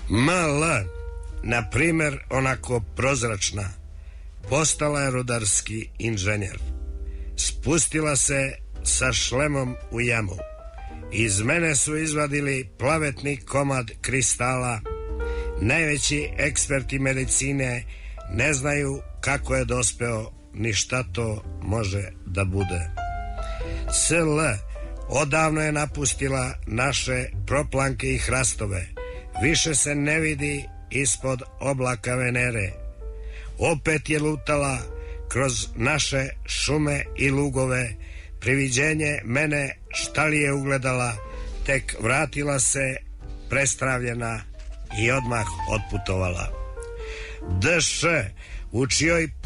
ML, na primer, onako prozračna, postala je rudarski inženjer. Spustila se sa šlemom u jamu. Iz mene su izvadili plavetni komad kristala. Najveći eksperti medicine ne znaju kako je dospeo ni šta to može da bude. SL odavno je napustila naše proplanke i hrastove. Više se ne vidi ispod oblaka Venere. Opet je lutala kroz naše šume i lugove. Priviđenje mene šta li je ugledala, tek vratila se prestravljena i odmah otputovala. DŠ, u čijoj